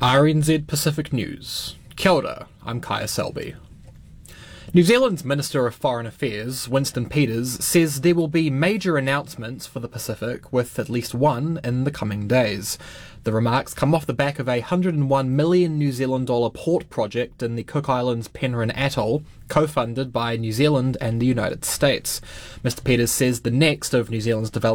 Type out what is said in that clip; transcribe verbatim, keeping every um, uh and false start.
R N Z Pacific News. Kia ora, I'm Kaya Selby. New Zealand's Minister of Foreign Affairs, Winston Peters, says there will be major announcements for the Pacific, with at least one in the coming days. The remarks come off the back of a one hundred and one million New Zealand dollar port project in the Cook Islands Penrhyn Atoll, co-funded by New Zealand and the United States. Mister Peters says the next of New Zealand's development